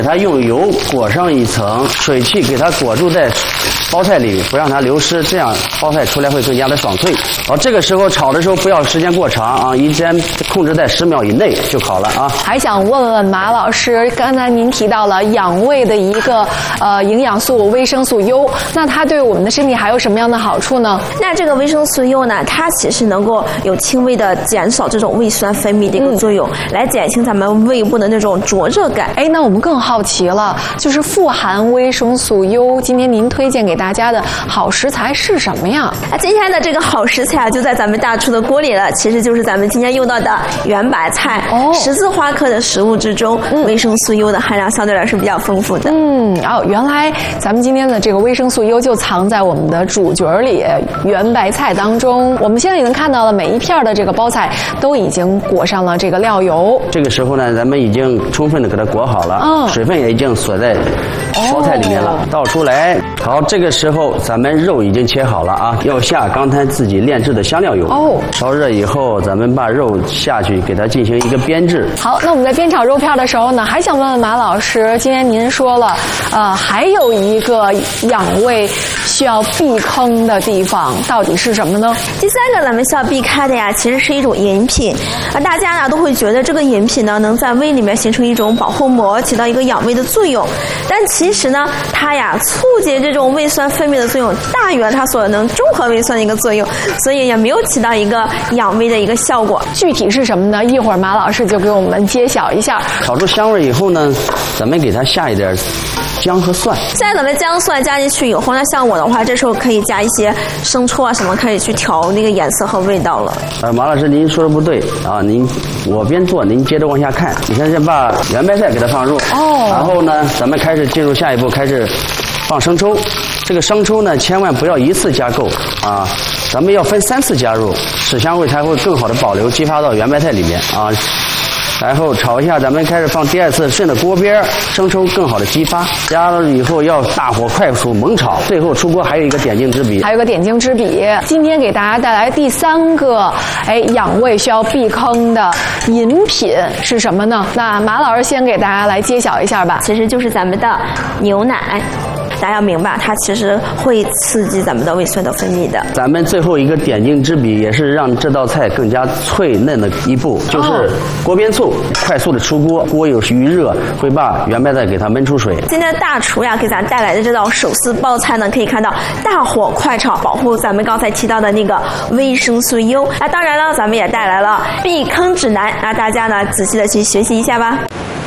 它用油裹上一层，水汽给它裹住在包菜里，不让它流失，这样包菜出来会更加的爽脆。好，这个时候炒的时候不要时间过长啊，一煎控制在10秒以内就好了啊。 还想问问马老师，刚才您提到了养胃的一个营养素维生素 U， 那它对我们的身体还有什么样的好处呢？ 那这个维生素 U 呢，它其实能够有轻微的减少这种胃酸分泌的一个作用，来减轻咱们胃部的那种灼热感。 哎，那我们更好奇了，就是富含维生素 U， 今天您推荐给大家的好食材是什么呀？ 那今天的这个好食材就在咱们大厨的锅里了，其实就是咱们今天用到的圆白菜。十字花科的食物之中，维生素 U 的含量相对来说比较丰富的。 原来咱们今天的这个维生素 U 就藏在我们的主角里，圆白菜当中。我们现在也能看到了，每一片的这个包菜都已经裹上了这个料油。 这个时候呢，咱们已经充分的给它裹好了，水分也已经锁在包菜里面了，倒出来。好，这个时候咱们肉已经切好了啊，要下刚才自己炼制的香料油。烧热以后，咱们把肉下去，给它进行一个煸制。 好，那我们在煸炒肉片的时候呢，还想问问马老师，今天您说了，还有一个养胃需要避坑的地方，到底是什么呢？ 第三个咱们需要避开的呀，其实是一种饮品。大家呢都会觉得这个饮品呢能在胃里面形成一种保护膜，起到一个养胃的作用。但其实呢，它呀促进这种胃酸分泌的作用大于它所能中和胃酸的一个作用，所以也没有起到一个养胃的一个效果。 具体是什么呢？一会儿马老师就给我们揭晓一下。 炒出香味以后呢，咱们给它下一点姜和蒜。 现在咱们姜蒜加进去以后，那像我的话，这时候可以加一些生抽啊什么，可以去调那个颜色和味道了。 马老师您说的不对啊，我边做您接着往下看。你看先把圆白菜给它放入，然后呢，咱们开始进入下一步，开始放生抽。这个生抽呢，千万不要一次加够啊，咱们要分3次加入，使香味才会更好的保留，激发到圆白菜里面啊。然后炒一下，咱们开始放第2次，顺着锅边，生抽更好的激发。加了以后要大火快速猛炒，最后出锅还有一个点睛之笔。今天给大家带来第3个，养胃需要避坑的饮品是什么呢？那马老师先给大家来揭晓一下吧。 其实就是咱们的牛奶。大家要明白，它其实会刺激咱们的胃酸的分泌的。 咱们最后一个点睛之笔，也是让这道菜更加脆嫩的一步，就是锅边醋，快速的出锅，锅有余热，会把圆白菜给它焖出水。 今天大厨呀给咱带来的这道手撕包菜呢，可以看到大火快炒，保护咱们刚才提到的那个维生素 U。当然了，咱们也带来了避坑指南，大家呢仔细的去学习一下吧。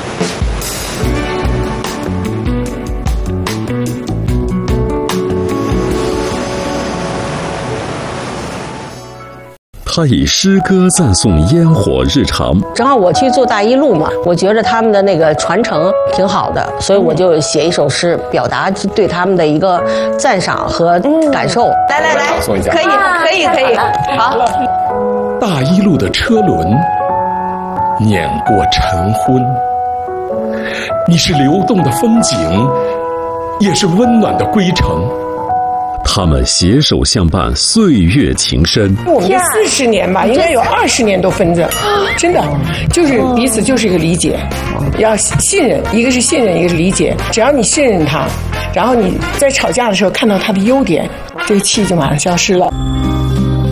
他以诗歌赞颂烟火日常。 正好我去做大一路嘛，我觉得他们的那个传承挺好的，所以我就写一首诗，表达对他们的一个赞赏和感受。来， 可以，好。 大一路的车轮碾过晨昏，你是流动的风景，也是温暖的归程。 他们携手相伴，岁月情深。 我们这40年吧，应该有20年都分着，真的就是彼此就是一个理解，要信任，一个是信任，一个是理解。只要你信任他，然后你在吵架的时候看到他的优点，这个气就马上消失了。